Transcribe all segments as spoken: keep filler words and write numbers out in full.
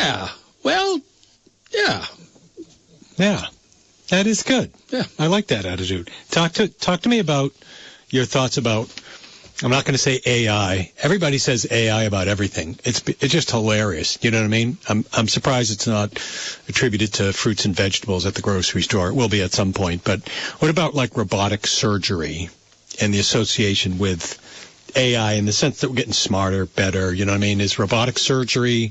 Yeah. Well, yeah. Yeah. That is good. Yeah. I like that attitude. Talk to talk to me about your thoughts about, I'm not going to say A I. Everybody says A I about everything. It's it's just hilarious. You know what I mean? I'm I'm surprised it's not attributed to fruits and vegetables at the grocery store. It will be at some point. But what about like robotic surgery and the association with A I in the sense that we're getting smarter, better? You know what I mean? Is robotic surgery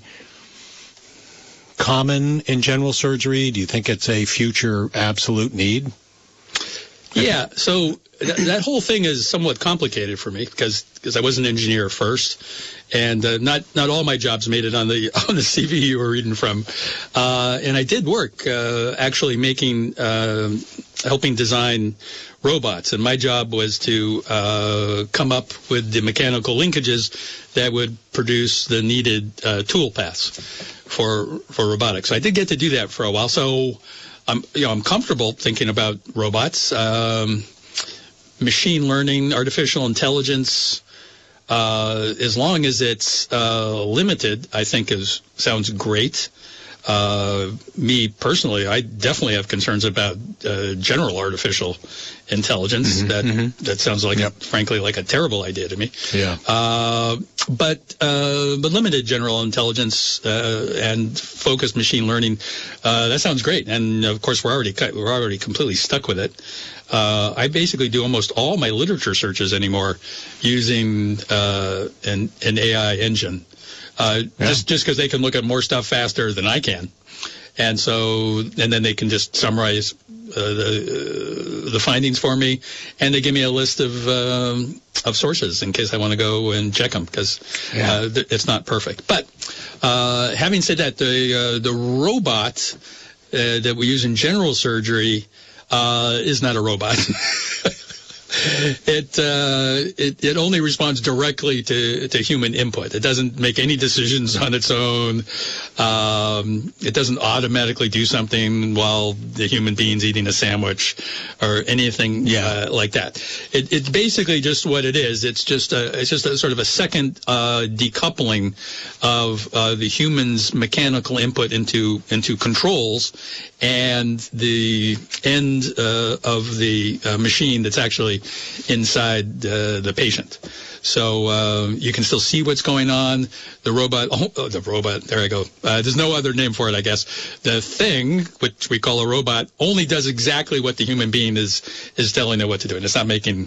common in general surgery? Do you think it's a future absolute need? Yeah, so th- that whole thing is somewhat complicated for me because because I was an engineer first, and uh, not not all my jobs made it on the on the C V you were reading from, uh, and I did work uh, actually making uh, helping design robots, and my job was to uh, come up with the mechanical linkages that would produce the needed uh, tool paths for for robotics. So I did get to do that for a while. So I'm you know I'm comfortable thinking about robots, um, machine learning, artificial intelligence. Uh, as long as it's uh, limited, I think is sounds great. Uh, me personally, I definitely have concerns about uh, general artificial intelligence. Mm-hmm, that mm-hmm. that sounds like, yep. a, frankly, like a terrible idea to me. Yeah. Uh, but uh, but limited general intelligence uh, and focused machine learning, uh, that sounds great. And of course, we're already we're already completely stuck with it. Uh, I basically do almost all my literature searches anymore using uh, an an A I engine. Uh, yeah. Just just because they can look at more stuff faster than I can, and so and then they can just summarize uh, the uh, the findings for me, and they give me a list of um, of sources in case I want to go and check them because yeah. uh, th- it's not perfect. But uh, having said that, the uh, the robot uh, that we use in general surgery uh, is not a robot. It, uh, it it only responds directly to, to human input. It doesn't make any decisions on its own. Um, it doesn't automatically do something while the human being's eating a sandwich or anything yeah. uh, like that. It, it's basically just what it is. It's just a, it's just a sort of a second uh, decoupling of uh, the human's mechanical input into into controls and the end uh, of the uh, machine that's actually inside uh, the patient. So uh, you can still see what's going on. The robot, oh, oh, the robot, there I go. Uh, there's no other name for it, I guess. The thing, which we call a robot, only does exactly what the human being is is telling it what to do. And it's not making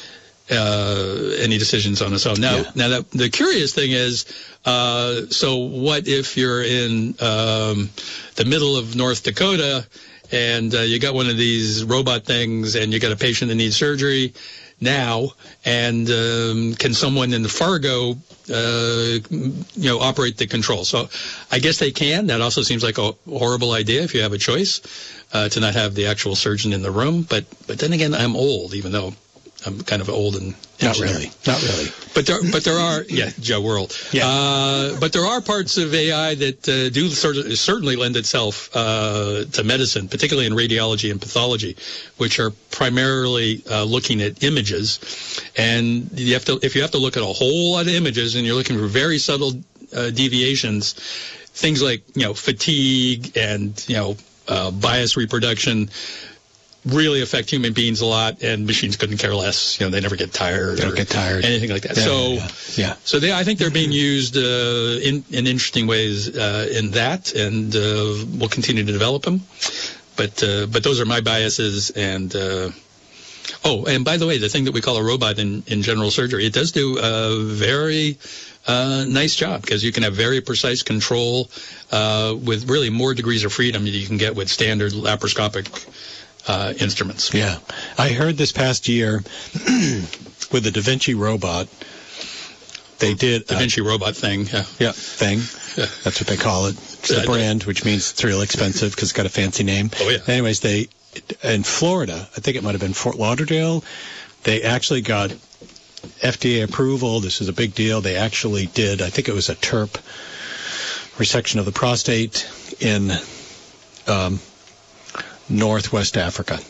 uh, any decisions on its own. Now, yeah. now that, the curious thing is, uh, so what if you're in um, the middle of North Dakota and uh, you got one of these robot things and you got a patient that needs surgery now, and um, can someone in the Fargo, uh, you know, operate the control? So I guess they can. That also seems like a horrible idea if you have a choice uh, to not have the actual surgeon in the room. But but then again, I'm old, even though I'm kind of old and not really, not really. But there, but there are, yeah, Joe World. Yeah. Uh, but there are parts of A I that uh, do sort of certainly lend itself uh, to medicine, particularly in radiology and pathology, which are primarily uh, looking at images. And you have to, if you have to look at a whole lot of images, and you're looking for very subtle uh, deviations, things like you know fatigue and you know uh, bias reproduction really affect human beings a lot, and machines couldn't care less. You know, they never get tired. They don't or get tired. Anything like that. Yeah, so, yeah, yeah. so they, I think they're being used uh, in in interesting ways uh, in that, and uh, we'll continue to develop them. But uh, but those are my biases. And uh, oh, and by the way, the thing that we call a robot in in general surgery, it does do a very uh, nice job because you can have very precise control uh, with really more degrees of freedom than you can get with standard laparoscopic Uh, instruments. Yeah. I heard this past year with the Da Vinci robot, they did... Da Vinci uh, robot thing, yeah. Yeah, thing. Yeah. That's what they call it. It's a brand, which means it's real expensive because it's got a fancy name. Oh, yeah. Anyways, they, in Florida, I think it might have been Fort Lauderdale, they actually got F D A approval. This is a big deal. They actually did, I think it was a TURP resection of the prostate in... Um, Northwest Africa.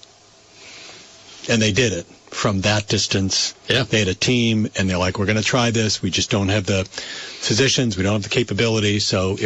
And they did it from that distance. Yeah. They had a team, and they're like, we're going to try this. We just don't have the physicians. We don't have the capability. So